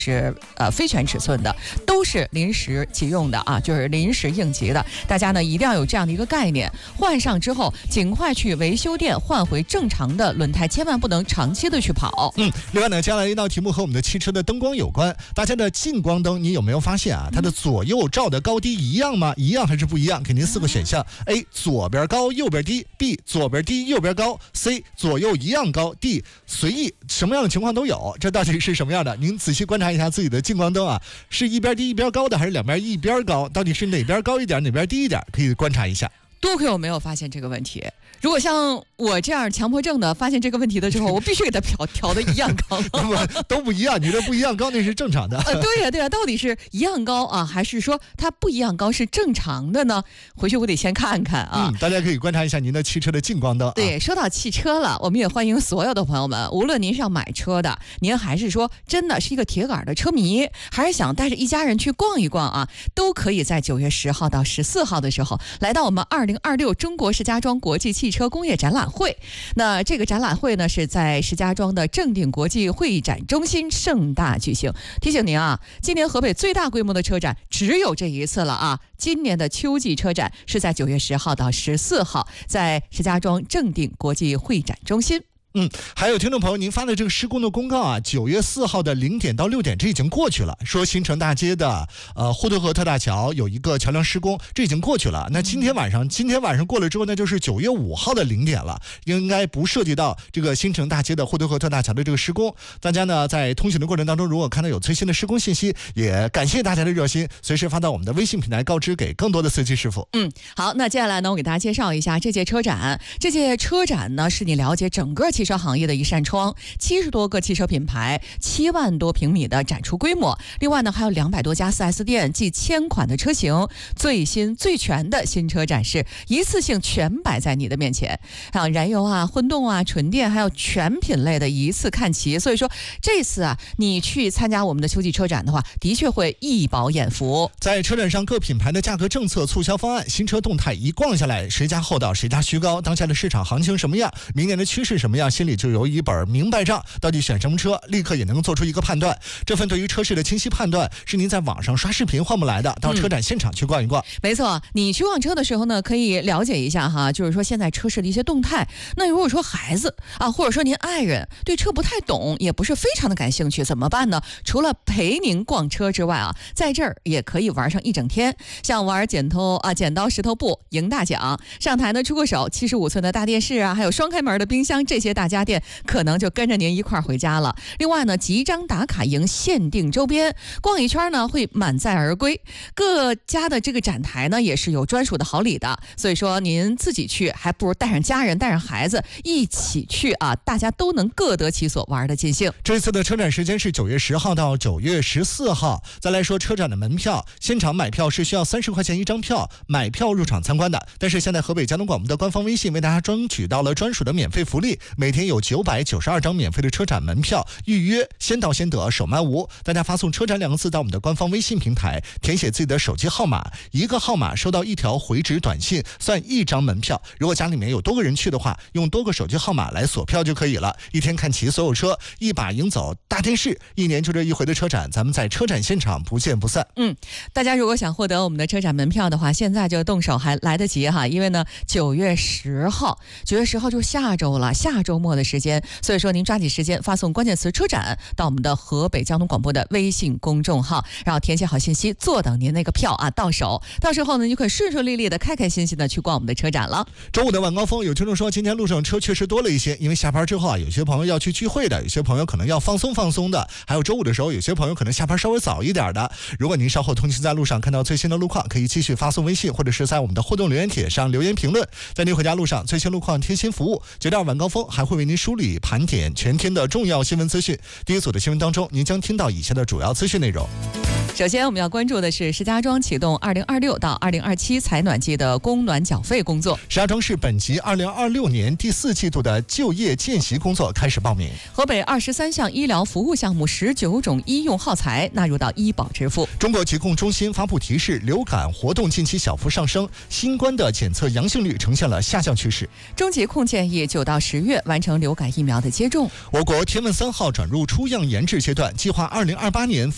是非全尺寸的，都是临时急用的啊，就是临时应急的。大家呢一定要有这样的一个概念，换上之后尽快去维修店换回正常的轮胎，千万不能长期的去跑。 另外呢，接下来一道题目和我们的汽车的灯光有关。大家的近光灯，你有没有发现啊？它的左右照的高低一样吗？一样还是不一样？给您4个选项 ：A. 左边高，右边低 ；B. 左边低，右边高 ；C. 左右一样高 ；D. 随意，什么样的情况都有。这到底是什么样的？您仔细观察一下自己的近光灯啊，是一边低一边高的，还是两边一边高？到底是哪边高一点，哪边低一点？可以观察一下。 多亏我没有发现这个问题。如果像我这样强迫症的发现这个问题的时候，我必须给它调的一样高。 都不一样，你这不一样高那是正常的。 对呀，到底是一样高啊，还是说它不一样高是正常的呢？回去我得先看看啊。 大家可以观察一下您的汽车的近光灯。 对，说到汽车了，我们也欢迎所有的朋友们，无论您是要买车的，您还是说真的是一个铁杆的车迷，还是想带着一家人去逛一逛啊，都可以在9月10号到14号的时候来到我们2026中国石家庄国际汽车工业展览会。那这个展览会呢是在石家庄的正定国际会展中心盛大举行。提醒您啊，今年河北最大规模的车展只有这一次了啊！今年的秋季车展是在9月10号到14号，在石家庄正定国际会展中心。 还有听众朋友，您发的这个施工的公告啊，9月4号的0点到6点，这已经过去了。说新城大街的呼和河特大桥有一个桥梁施工，这已经过去了。那今天晚上过了之后，那就是9月5号的0点了，应该不涉及到这个新城大街的呼和河特大桥的这个施工。大家呢在通行的过程当中，如果看到有最新的施工信息，也感谢大家的热心，随时发到我们的微信平台告知给更多的司机师傅。 好，那接下来呢，我给大家介绍一下这届车展。这届车展呢，是你了解整个汽车行业的一扇窗，70多个汽车品牌，7万多平米的展出规模。另外呢，还有200多家 4S 店，近1000款的车型，最新最全的新车展示，一次性全摆在你的面前。还有燃油啊、混动啊、纯电，还有全品类的一次看齐。所以说这次啊，你去参加我们的秋季车展的话，的确会一饱眼福。 在车展上，各品牌的价格政策、促销方案、新车动态一逛下来，谁家厚道谁家虚高，当下的市场行情什么样，明年的趋势什么样，心里就有一本明白账，到底选什么车，立刻也能做出一个判断。这份对于车市的清晰判断，是您在网上刷视频换不来的，到车展现场去逛一逛。 没错，你去逛车的时候呢，可以了解一下哈，就是说现在车市的一些动态。那如果说孩子啊，或者说您爱人对车不太懂，也不是非常的感兴趣，怎么办呢？除了陪您逛车之外啊，在这儿也可以玩上一整天，像玩剪刀石头布赢大奖，上台呢出个手，75寸的大电视啊，还有双开门的冰箱，这些大家电可能就跟着您一块回家了。另外呢，集章打卡赢限定周边，逛一圈呢会满载而归。各家的这个展台呢也是有专属的好礼的，所以说您自己去还不如带上家人带上孩子一起去啊，大家都能各得其所，玩得尽兴。 这次的车展时间是9月10号到9月14号。再来说车展的门票，现场买票是需要30块钱一张票，买票入场参观的。但是现在河北交通广播的官方微信为大家争取到了专属的免费福利，每天有992张免费的车展门票，预约先到先得，手慢无。大家发送车展2个字到我们的官方微信平台，填写自己的手机号码，一个号码收到1条回执短信，算1张门票。如果家里面有多个人去的话，用多个手机号码来锁票就可以了，一天看齐所有车，一把赢走大电视。一年就这一回的车展，咱们在车展现场不见不散。 大家如果想获得我们的车展门票的话，现在就动手还来得及哈，因为呢9月10号就是下周了，下周末的时间，所以说您抓紧时间发送关键词车展到我们的河北交通广播的微信公众号，然后填写好信息，坐等您那个票啊到手。到时候呢，你就可以顺顺利利的开开心心的去逛我们的车展了。 周五的晚高峰，有听众说今天路上车确实多了一些，因为下班之后啊，有些朋友要去聚会的，有些朋友可能要放松放松的，还有周五的时候，有些朋友可能下班稍微早一点的。如果您稍后通勤在路上看到最新的路况，可以继续发送微信，或者是在我们的互动留言帖上留言评论。在您回家路上，最新路况贴心服务，9点晚高峰还会为您梳理盘点全天的重要新闻资讯。第一组的新闻当中，您将听到以下的主要资讯内容。 首先我们要关注的是石家庄启动2026到2027采暖季的供暖缴费工作。 石家庄市本级2026年第4季度的就业见习工作开始报名。 河北23项医疗服务项目19种医用耗材纳入到医保支付。 中国疾控中心发布提示，流感活动近期小幅上升，新冠的检测阳性率呈现了下降趋势。 中疾控建议9到10月完成流感疫苗的接种。 我国天问3号转入出样研制阶段，计划2028年